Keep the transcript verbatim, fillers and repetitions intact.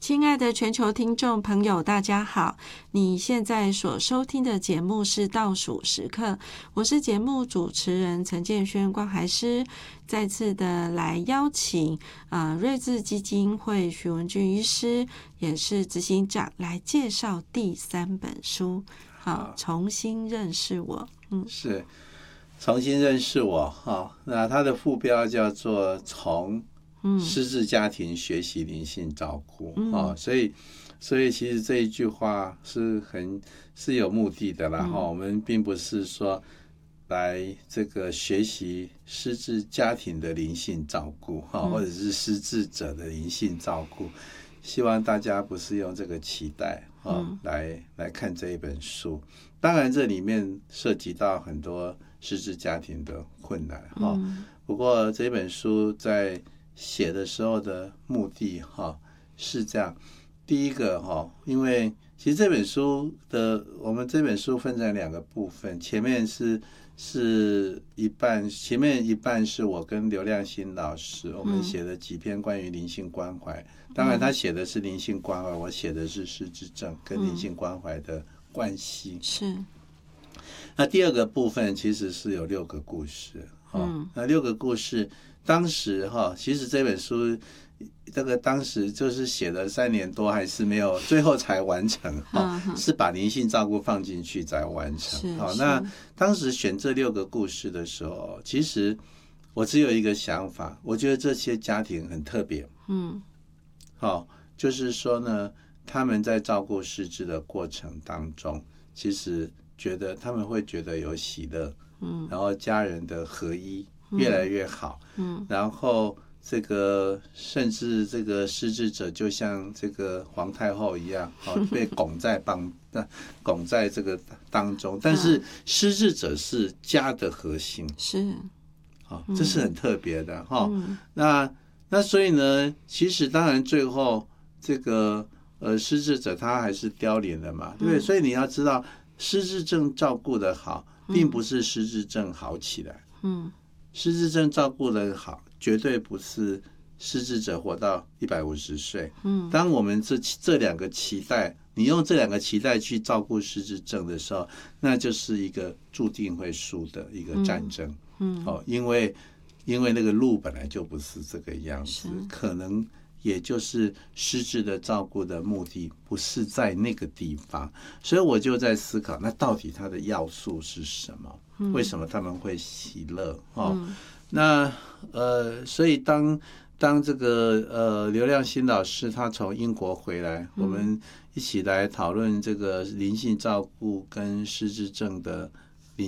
亲爱的全球听众朋友，大家好！你现在所收听的节目是倒数时刻，我是节目主持人陈建轩关怀师，再次的来邀请呃瑞智基金会许文俊医师，也是执行长，来介绍第三本书。好，重新认识我。嗯， 是重新认识我。好，那它的副标叫做从失智家庭学习灵性照顾。嗯哦、所以所以其实这一句话是很是有目的的啦。嗯哦、我们并不是说来这个学习失智家庭的灵性照顾，哦、或者是失智者的灵性照顾，希望大家不是用这个期待、哦嗯、来来看这一本书。当然这里面涉及到很多失智家庭的困难、哦嗯、不过这本书在写的时候的目的、哦、是这样。第一个、哦、因为其实这本书的我们这本书分成两个部分，前面是是一半，前面一半是我跟刘亮星老师我们写了几篇关于灵性关怀、嗯、当然他写的是灵性关怀，我写的是失智症跟灵性关怀的关系、嗯、 是。 那第二个部分其实是有六个故事、哦嗯、那六个故事当时、哦、其实这本书这个当时就是写了三年多还是没有，最后才完成、哦嗯、是把灵性照顾放进去才完成、哦、那当时选这六个故事的时候，其实我只有一个想法，我觉得这些家庭很特别。嗯，好、哦，就是说呢，他们在照顾失智的过程当中，其实觉得他们会觉得有喜乐，嗯，然后家人的合一越来越好，嗯，然后这个甚至这个失智者就像这个皇太后一样，哦、被拱在帮拱在这个当中，但是失智者是家的核心， 是， 哦、这是很特别的哈、哦嗯。那那所以呢，其实当然最后这个呃失智者他还是凋零了嘛，对不对？嗯、所以你要知道，失智症照顾得好，并不是失智症好起来。嗯，失智症照顾得好，绝对不是失智者活到一百五十岁。嗯，当我们这这两个期待，你用这两个期待去照顾失智症的时候，那就是一个注定会输的一个战争。嗯，嗯哦，因为因为那个路本来就不是这个样子，可能也就是失智的照顾的目的不是在那个地方，所以我就在思考，那到底它的要素是什么？嗯、为什么他们会喜乐？哦，嗯、那呃，所以当当这个呃刘亮星老师他从英国回来，嗯、我们一起来讨论这个灵性照顾跟失智症的